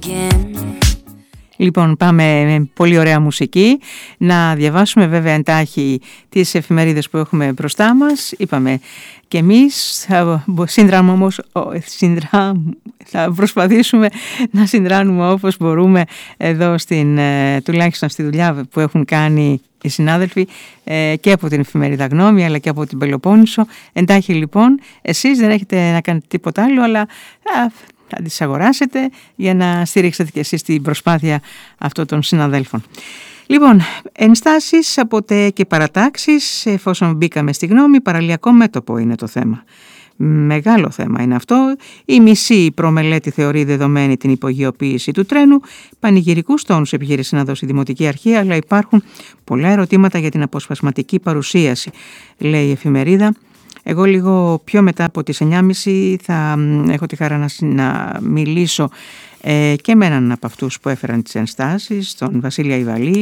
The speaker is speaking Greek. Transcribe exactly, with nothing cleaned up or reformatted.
Λοιπόν, πάμε με πολύ ωραία μουσική. Να διαβάσουμε βέβαια εντάχει τις εφημερίδες που έχουμε μπροστά μας. Είπαμε και εμείς θα, όμως, θα προσπαθήσουμε να συνδράμουμε όπως μπορούμε εδώ στην, τουλάχιστον στη δουλειά που έχουν κάνει οι συνάδελφοι και από την εφημερίδα Γνώμη αλλά και από την Πελοπόννησο. Εντάχει λοιπόν, εσείς δεν έχετε να κάνετε τίποτα άλλο, αλλά θα τις αγοράσετε για να στηρίξετε και εσείς την προσπάθεια αυτών των συναδέλφων. Λοιπόν, ενστάσεις από ΤΕ και παρατάξεις, εφόσον μπήκαμε στη Γνώμη, παραλιακό μέτωπο είναι το θέμα. Μεγάλο θέμα είναι αυτό. Η μισή προμελέτη θεωρεί δεδομένη την υπογειοποίηση του τρένου. Πανηγυρικούς τόνους επιχείρησε να δώσει η Δημοτική Αρχή, αλλά υπάρχουν πολλά ερωτήματα για την αποσπασματική παρουσίαση, λέει η εφημερίδα. Εγώ λίγο πιο μετά από τις εννιά και μισή θα έχω τη χαρά να, να μιλήσω ε, και με έναν από αυτούς που έφεραν τις ενστάσεις, τον Βασίλη Αϊβαλή.